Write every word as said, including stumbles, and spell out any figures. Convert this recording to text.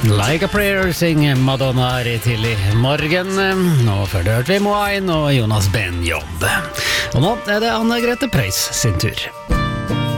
Like a Prayer synger Madonna her i tidlig morgen. Nå før det hørte vi Moain og Jonas Ben Jobb. Og nå er det Anne Grete Preus sin tur.